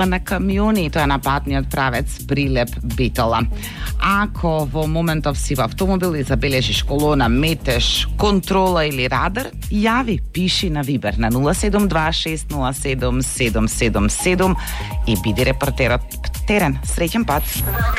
на камиони, тоа е напатниот правец Прилеп Битола. Ако во моментов си во автомобил и забележиш колона, метеж, контрола или радар, јави, пиши на Вибер на 072607777 и биди репортерот терен. Среќен пат!